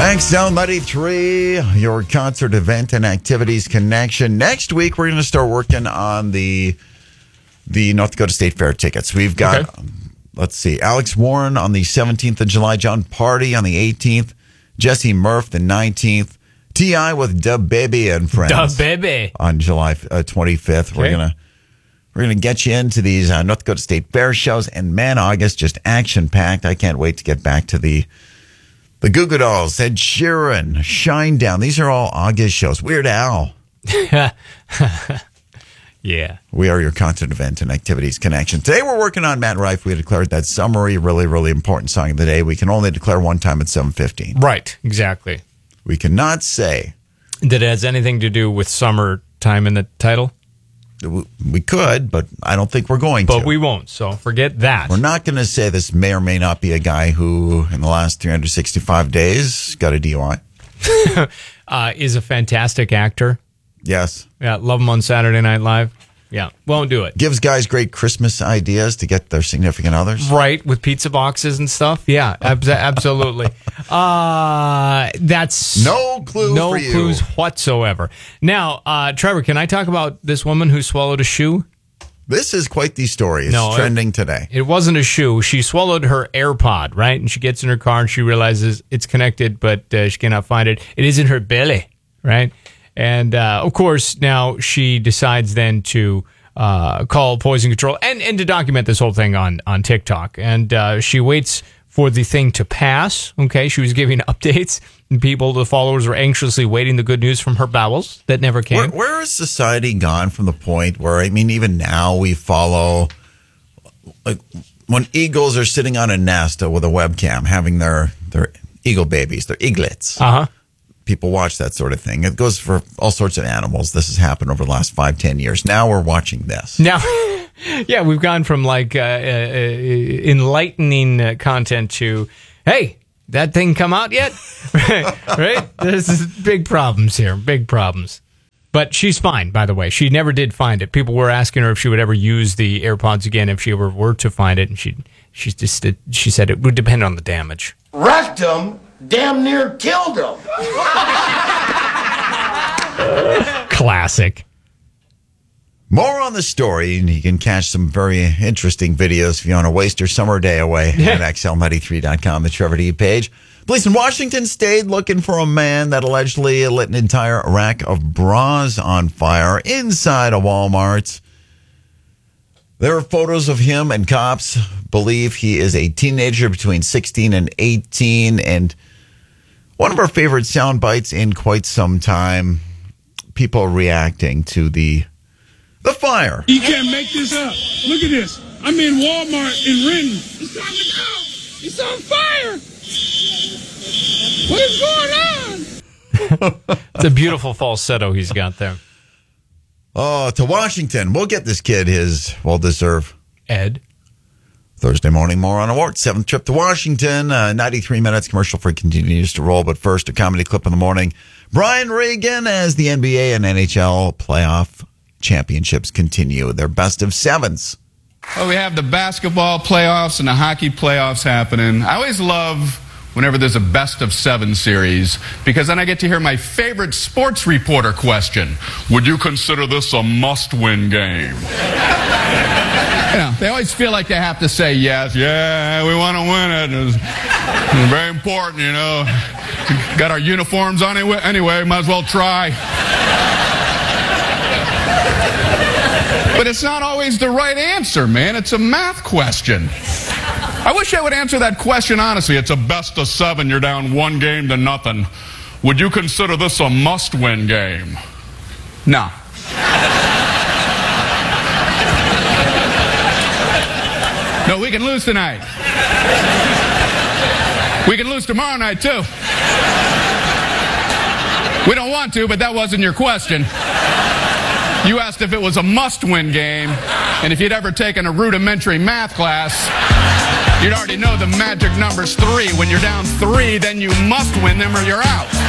XL 93, your concert event and activities connection. Next week, we're going to start working on the North Dakota State Fair tickets. We've got, let's see, Alex Warren on the 17th of July, John Party on the 18th, Jesse Murph the 19th, T.I. with Da Baby and Friends. Da Baby. On July 25th. Okay. We're gonna get you into these North Dakota State Fair shows. And man, August, just action-packed. I can't wait to get back to the Goo Goo Dolls, Ed Sheeran, Shinedown. These are all August shows. Weird Al. Yeah. We are your concert event and activities connection. Today we're working on Matt Rife. We declared that summary, really, really important song of the day. We can only declare one time at 7:15. Right, exactly. We cannot say that it has anything to do with summertime in the title. We could, but I don't think we're going to. But we won't, so forget that. We're not going to say this may or may not be a guy who, in the last 365 days, got a DUI. Is a fantastic actor. Yes. Yeah, love him on Saturday Night Live. Yeah, won't do it. Gives guys great Christmas ideas to get their significant others. Right, with pizza boxes and stuff. Yeah, absolutely. That's no clue no for you. clues whatsoever. Now, Trevor, can I talk about this woman who swallowed a shoe? This is quite the story. It's trending today. It wasn't a shoe. She swallowed her AirPod, right? And she gets in her car and she realizes it's connected, but she cannot find it. It is in her belly, right? And, of course, now she decides then to call Poison Control and to document this whole thing on TikTok. And she waits for the thing to pass. Okay, she was giving updates, and the followers, were anxiously waiting the good news from her bowels that never came. Where has society gone from the point where, I mean, even now we follow, like, when eagles are sitting on a nest with a webcam having their eagle babies, their eaglets. Uh-huh. People watch that sort of thing. It goes for all sorts of animals. This has happened over the last 5-10 years. Now we're watching this. Now, yeah, we've gone from like enlightening content to, hey, that thing come out yet? Right? There's big problems here, big problems. But she's fine, by the way. She never did find it. People were asking her if she would ever use the AirPods again if she ever were to find it, and she said it would depend on the damage. Wrecked him. Damn near killed him. Classic. More on the story, and you can catch some very interesting videos if you want to waste your summer day away at XL93.com, the Trevor D page. Police in Washington State looking for a man that allegedly lit an entire rack of bras on fire inside a Walmart. There are photos of him, and cops believe he is a teenager between 16 and 18, and one of our favorite sound bites in quite some time, people reacting to the fire. You can't make this up. Look at this. I'm in Walmart in Renton. It's time to go. It's on fire. What is going on? It's a beautiful falsetto he's got there. Oh, to Washington. We'll get this kid his well-deserved. Ed. Thursday morning, more on Award. 7th trip to Washington. 93 minutes. Commercial free continues to roll. But first, a comedy clip in the morning. Brian Regan as the NBA and NHL playoff championships continue. Their best of sevens. Well, we have the basketball playoffs and the hockey playoffs happening. I always love whenever there's a best of seven series, because then I get to hear my favorite sports reporter question. Would you consider this a must-win game? You know, they always feel like they have to say yes. Yeah, we want to win it. It's very important, you know. Got our uniforms on anyway, might as well try. But it's not always the right answer, man. It's a math question. I wish I would answer that question honestly. It's a best of seven. You're down 1-0. Would you consider this a must-win game? No. No, we can lose tonight. We can lose tomorrow night, too. We don't want to, but that wasn't your question. You asked if it was a must-win game, and if you'd ever taken a rudimentary math class, you'd already know the magic number's 3. When you're down 3, then you must win them or you're out.